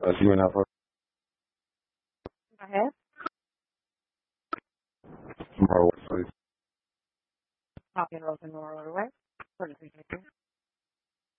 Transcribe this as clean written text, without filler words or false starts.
You and Alpha Go ahead. tomorrow, please. Copy and Rosen Roadway.